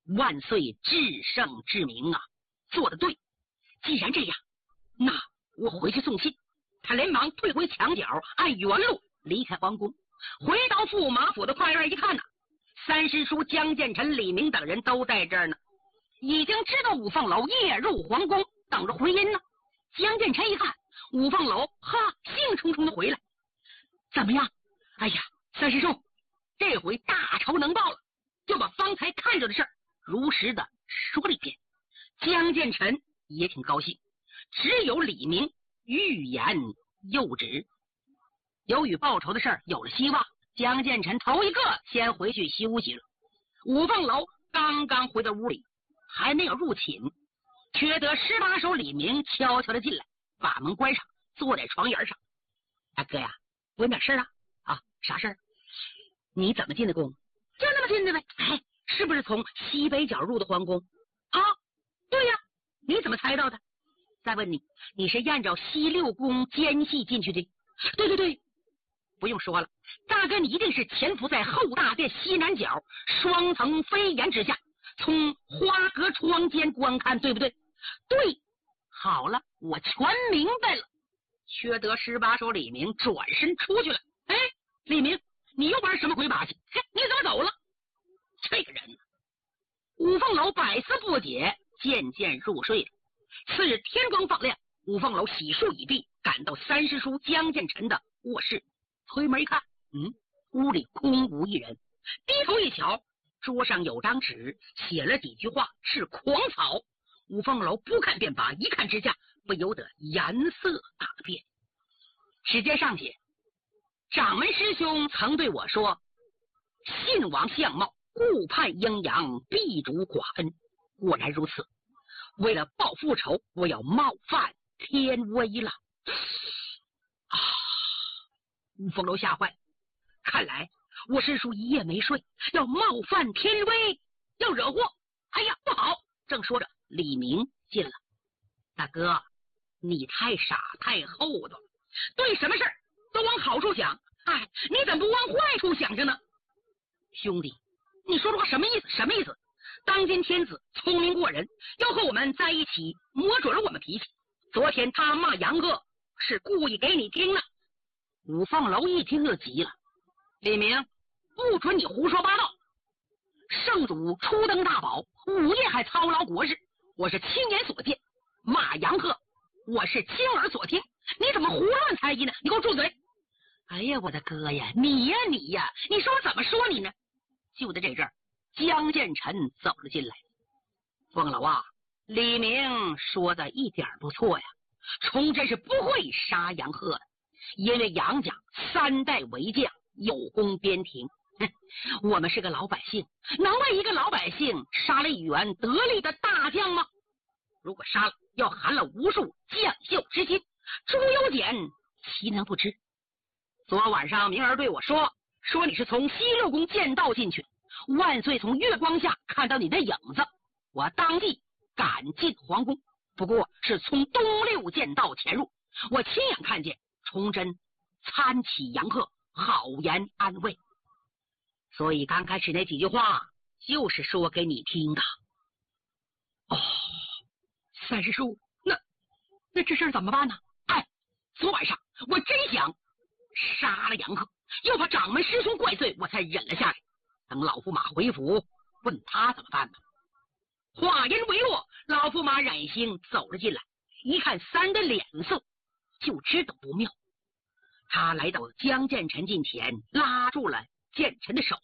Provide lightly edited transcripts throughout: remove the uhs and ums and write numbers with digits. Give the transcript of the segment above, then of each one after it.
万岁至圣至明啊，做得对。既然这样，那我回去送信。他连忙退回墙角，按原路离开皇宫，回到驸马府的跨院一看三师叔江建成、李明等人都在这儿呢，已经知道五凤楼夜入皇宫，等着回音呢。江建成一看五凤楼，兴冲冲的回来。怎么样？哎呀，三师叔，这回大仇能报了，就把方才看着的事儿如实的说了一遍。江建成也挺高兴，只有李明欲言又止。由于报仇的事儿有了希望，江建成头一个先回去休息了。五凤楼刚刚回到屋里，还没有入寝，却得18手李明悄悄的进来，把门关上，坐在床沿上。大哥呀，问点事儿啊？啥事儿？你怎么进的宫？就那么进的呗。是不是从西北角入的皇宫？对呀，你怎么猜到的？再问你，你是按照西六宫间隙进去的？对，不用说了，大哥你一定是潜伏在后大殿西南角双层飞檐之下，从花格窗间观看，对不对？对，好了，我全明白了。缺德18手李明转身出去了。李明，你又玩什么鬼把戏？你怎么走了？这个人呢？五凤楼百思不解，渐渐入睡了。次日天光放亮，五凤楼洗漱已毕，赶到三师叔江建成的卧室，推门一看，屋里空无一人。低头一瞧，桌上有张纸，写了几句话，是狂草。五凤楼不看便罢，一看之下不由得颜色大变。纸尖上写：掌门师兄曾对我说，信王相貌，顾盼阴阳，必主寡恩。果然如此，为了报复仇，我要冒犯天威了。五凤楼吓坏，看来我师叔一夜没睡，要冒犯天威，要惹祸。哎呀，不好！正说着，李明进了。大哥，你太傻太厚道，对什么事儿都往好处想，你怎么不往坏处想着呢？兄弟，你说这话什么意思？什么意思？当今天子聪明过人，要和我们在一起，摸准了我们脾气。昨天他骂杨哥，是故意给你听的。五凤楼一听就急了：李明，不准你胡说八道！圣主初登大宝，午夜还操劳国事，我是亲眼所见。骂杨鹤，我是亲耳所听，你怎么胡乱猜疑呢？你给我住嘴！哎呀，我的哥呀，你呀，你说我怎么说你呢？就在这阵儿，江建成走了进来。凤楼啊，李明说的一点不错呀，崇祯是不会杀杨鹤的，因为杨家3代为将，有功边庭。我们是个老百姓，能为一个老百姓杀了一员得力的大将吗？如果杀了，要寒了无数将秀之心。朱由检岂能不知？昨晚上明儿对我说你是从西六宫剑道进去，万岁从月光下看到你的影子，我当即赶进皇宫，不过是从东六剑道潜入，我亲眼看见崇祯参起杨鹤，好言安慰，所以刚开始那几句话就是说给你听的。三师叔，那这事儿怎么办呢？昨晚上我真想杀了杨鹤，又怕掌门师兄怪罪，我才忍了下来。等老驸马回府，问他怎么办吧。话音未落，老驸马冉兴走了进来，一看三的脸色，就知道不妙。他来到江建成近前，拉住了建成的手。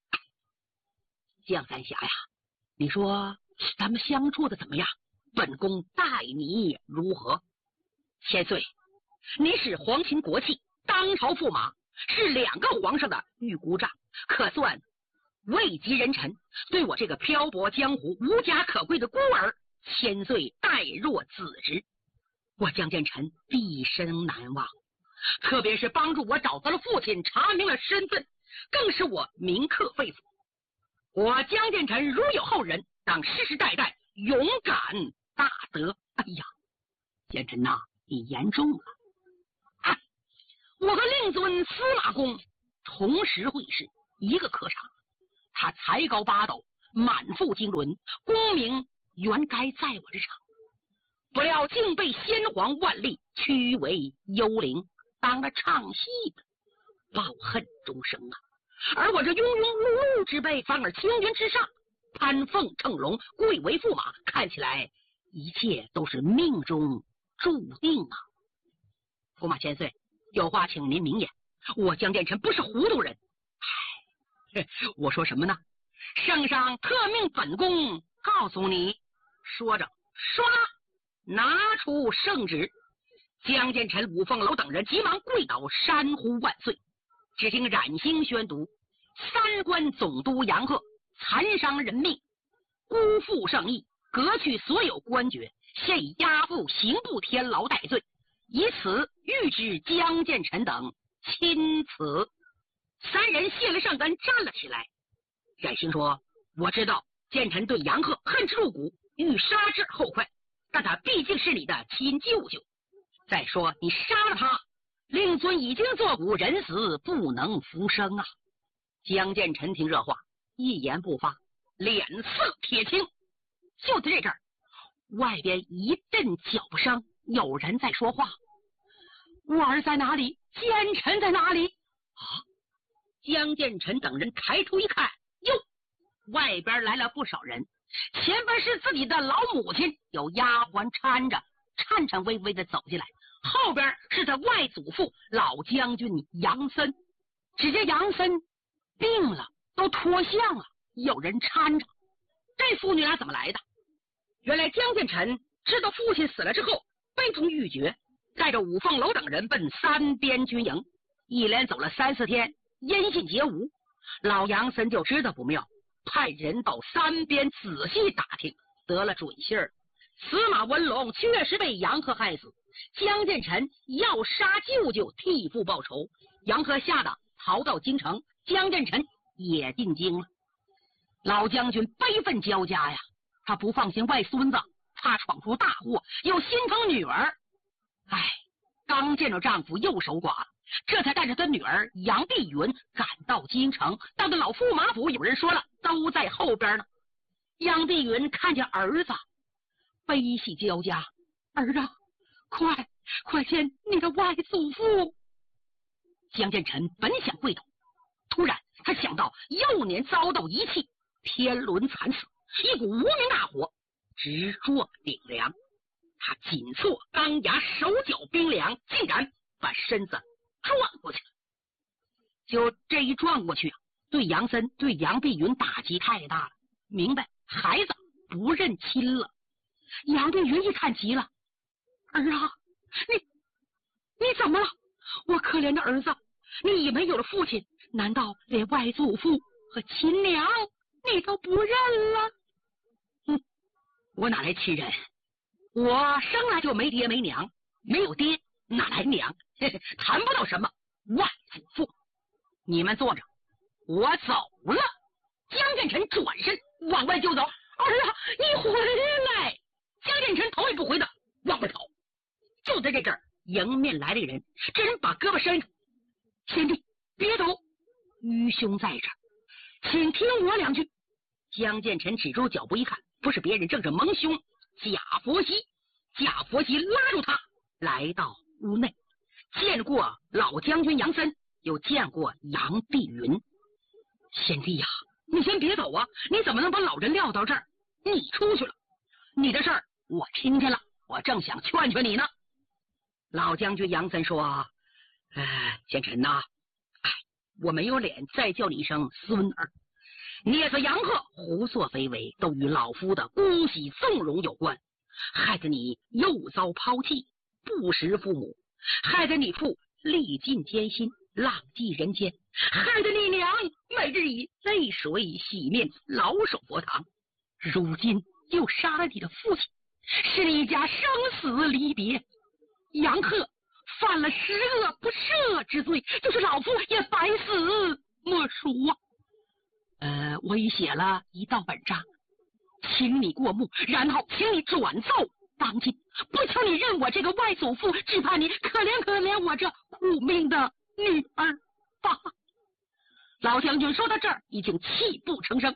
江三侠呀，你说咱们相处的怎么样？本宫待你如何？千岁，你是皇亲国戚，当朝驸马，是2个皇上的玉姑丈，可算位极人臣，对我这个漂泊江湖、无家可归的孤儿，千岁待若子侄，我江建成毕生难忘。特别是帮助我找到了父亲，查明了身份，更是我铭刻肺腑。我江建成如有后人，当世世代代勇敢大德。哎呀，建成呐，你言重了。我和令尊司马公同时会试，一个科场，他才高8斗， 满腹经纶，功名原该在我之上，不料竟被先皇万历驱为幽灵，当了唱戏的，抱恨终生啊！而我这庸庸碌碌之辈，反而青云之上，攀凤乘龙，贵为驸马，看起来一切都是命中注定啊！驸马千岁，有话请您明言，我江建成不是糊涂人。我说什么呢？圣上特命本宫告诉你。说着，唰，拿出圣旨。江建成、五凤楼等人急忙跪倒，山呼万岁。只听冉兴宣读：三关总督杨鹤残伤人命，辜负圣意，革去所有官爵，现已押赴刑部天牢待罪，以此谕知江建成等钦此。三人谢了上根，站了起来。冉兴说：我知道建成对杨鹤恨之入骨，欲杀之后快，但他毕竟是你的亲舅舅。再说你杀了他，令尊已经作古，人死不能复生啊！江建成听这话，一言不发，脸色铁青。就在这阵儿，外边一阵脚步声，有人在说话：我儿在哪里？奸臣在哪里？啊！江建成等人抬头一看，哟，外边来了不少人。前边是自己的老母亲，有丫鬟搀着，颤颤巍巍的走进来。后边是他外祖父老将军杨森。只见杨森病了，都脱相了，有人搀着。这父女俩怎么来的？原来江建成知道父亲死了之后，悲痛欲绝，带着五凤楼等人奔三边军营，一连走了3、4天，音信皆无。老杨森就知道不妙，派人到三边仔细打听，得了准信儿。司马文龙确实被杨鹤害死，江建成要杀舅舅替父报仇，杨鹤吓得逃到京城，江建成也进京了。老将军悲愤交加呀，他不放心外孙子，怕闯出大祸，又心疼女儿。刚见着丈夫又守寡了，这才带着他女儿杨碧云赶到京城。到了老驸马府，有人说了，都在后边呢。杨碧云看见儿子，悲喜交加：儿啊，快见你的外祖父！江建成本想跪倒，突然他想到幼年遭到遗弃，天伦惨死，一股无名大火直灼顶梁。他紧挫钢牙，手脚冰凉，竟然把身子撞过去了。就这一撞过去啊，对杨森、对杨碧云打击太大了，明白孩子不认亲了。杨碧云一看急了：儿啊，你怎么了？我可怜的儿子，你已没有了父亲，难道连外祖父和亲娘你都不认了？我哪来亲人？我生来就没爹没娘，没有爹哪来娘？谈不到什么外祖父。你们坐着，我走了。江建成转身往外就走。儿啊，你回来！江建成头也不回的往外跑。就在这阵儿，迎面来了一人，这人把胳膊伸出：贤弟别走，愚兄在这儿，请听我2句。江建成止住脚步一看，不是别人，正是蒙兄贾佛熙。贾佛熙拉住他来到屋内，见过老将军杨森，又见过杨碧云。贤弟呀，你先别走啊！你怎么能把老人撂到这儿？你出去了，你的事儿我听见了，我正想劝劝你呢。老将军杨森说：贤臣呐，我没有脸再叫你一声孙儿。孽子杨鹤胡作非为，都与老夫的姑息纵容有关，害得你又遭抛弃，不识父母，害得你父历尽艰辛，浪迹人间，害得你娘每日以泪水洗面，老守佛堂，如今又杀了你的父亲，是你一家生死离别。杨鹤犯了10恶不赦之罪，就是老夫也百死莫赎啊！我已写了一道本章，请你过目，然后请你转奏当今，不求你认我这个外祖父，只怕你可怜可怜我这苦命的女儿吧。老将军说到这儿已经泣不成声，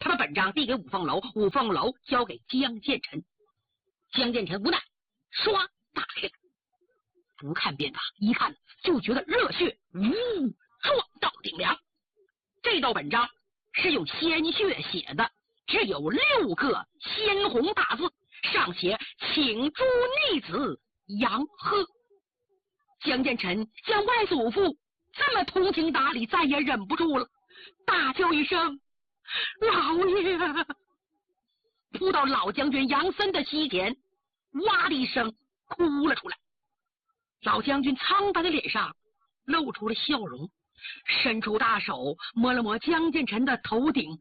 他把本章递给五凤楼，五凤楼交给江建成。江建成无奈，唰打开了，不看便罢，一看就觉得热血撞到顶梁。这道本章是用鲜血写的，只有6个鲜红大字，上写请诸逆子杨贺。江建成见外祖父这么通情达理，再也忍不住了，大叫一声：“老爷！”扑到老将军杨森的膝前，哇的一声哭了出来。老将军苍白的脸上露出了笑容，伸出大手摸了摸江建成的头顶。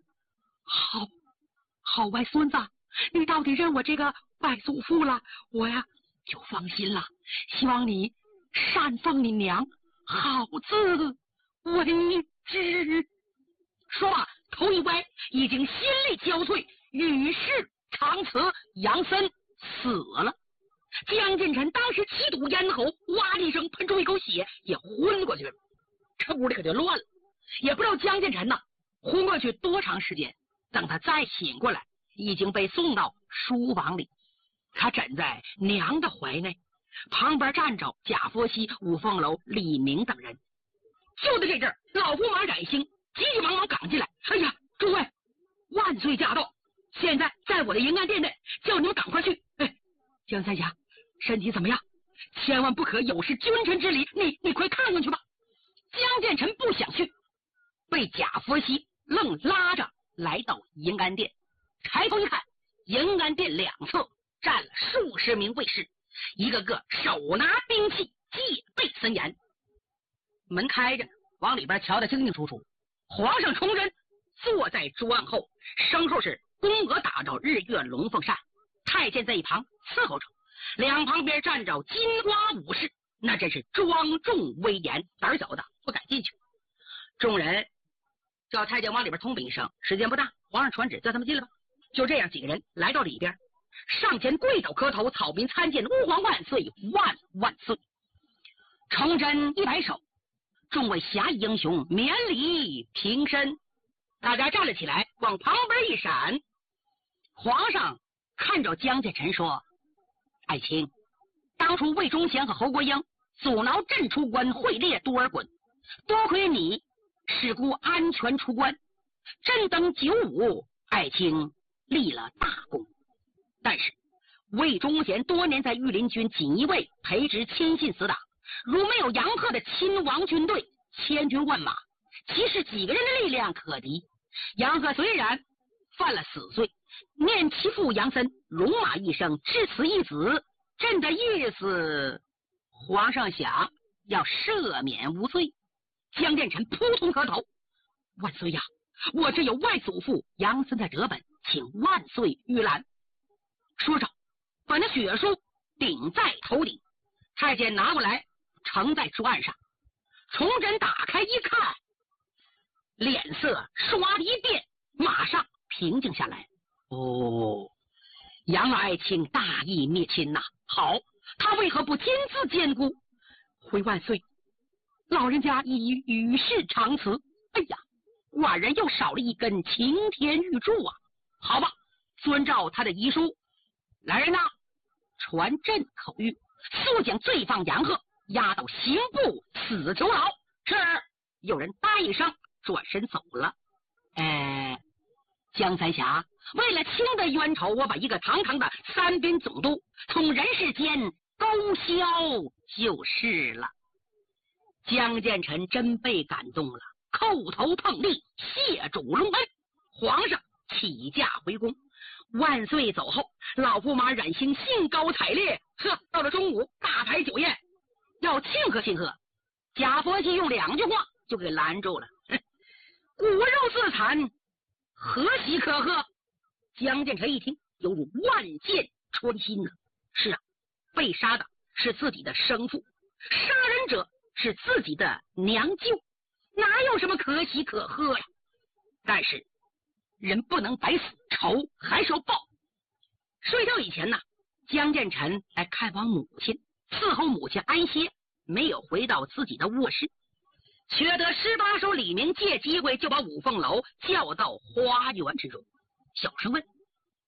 好外孙子，你到底认我这个外祖父了，我呀就放心了。希望你善奉你娘，好自为之。说罢头一歪，已经心力交瘁，与世长辞。杨森死了。江建成当时气堵咽喉，哇的一声喷出一口血，也昏过去了。这屋里可就乱了，也不知道江建成昏过去多长时间。等他再醒过来，已经被送到书房里。他枕在娘的怀内，旁边站着贾佛熙、五凤楼、李明等人。就在这阵，老驸马冉兴急急忙忙赶进来：“哎呀，诸位，万岁驾到！现在在我的银安殿内，叫你们赶快去。哎，江三侠身体怎么样？千万不可有失君臣之礼，你快看看去吧。”江建成不想去，被贾佛熙愣拉着来到银安殿。抬头一看，银安殿两侧站了数十名卫士，一个个手拿兵器，戒备森严。门开着，往里边瞧得清清楚楚。皇上崇祯坐在桌案后，身后是宫娥打着日月龙凤扇，太监在一旁伺候着，两旁边站着金花武士，那真是庄重威严，胆小的不敢进去。众人叫太监往里边通禀一声，时间不大，皇上传旨叫他们进来吧。就这样，几个人来到里边，上前跪倒磕头：“草民参见吾皇万岁，万万岁！”崇祯一摆手，众位侠义英雄免礼平身。大家站了起来，往旁边一闪。皇上看着江建成说：“爱卿，当初魏忠贤和侯国英阻挠朕出关，会猎多尔衮，多亏你使孤安全出关，朕等95，爱卿立了大功。但是魏忠贤多年在御林军锦衣卫培植亲信死党，如没有杨贺的亲王军队千军万马，其实几个人的力量可敌。杨贺虽然犯了死罪，念其父杨森戎马一生，至此一子，朕的意思，皇上想要赦免无罪。”江建成扑通磕头：“万岁呀，我这有外祖父杨森在德本，请万岁御览。”说着把那血书顶在头顶，太监拿过来呈在桌案上。崇祯打开一看，脸色唰的一变，马上平静下来。哦，杨爱卿大义灭亲呐！好，他为何不亲自监督？回万岁，老人家已与世长辞。哎呀，寡人又少了一根擎天玉柱啊！好吧，遵照他的遗书，来人呐，传朕口谕，速将罪犯杨贺押到刑部死囚牢。是。有人答一声，转身走了。江三侠，为了清的冤仇，我把一个堂堂的3兵总督从人世间勾销就是了。江建成真被感动了，叩头碰地，谢主隆恩。皇上起驾回宫，万岁走后，老驸马冉兴兴高采烈。到了中午，大排酒宴，要庆贺庆贺。贾佛熙用2句话就给拦住了：“骨肉自残，何喜可贺？”江建成一听，犹如万箭穿心呐！是啊，被杀的是自己的生父，杀人者是自己的娘舅，哪有什么可喜可贺呀？但是人不能白死，仇还是要报。睡觉以前呢，江建成来看望母亲，伺候母亲安歇，没有回到自己的卧室。 却得18手李明借机会就把五凤楼叫到花园之中，小声问：